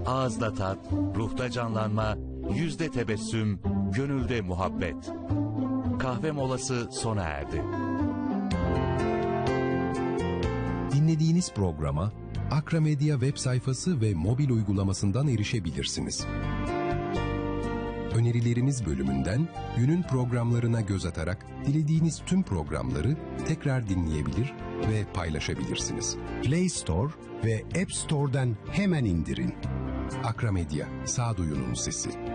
Ağızda tat, ruhta canlanma, yüzde tebessüm, gönülde muhabbet. Kahve molası sona erdi. Dinlediğiniz programa Akra Medya web sayfası ve mobil uygulamasından erişebilirsiniz. Önerilerimiz bölümünden günün programlarına göz atarak dilediğiniz tüm programları tekrar dinleyebilir ve paylaşabilirsiniz. Play Store ve App Store'dan hemen indirin. Akra Medya, sağduyunun sesi.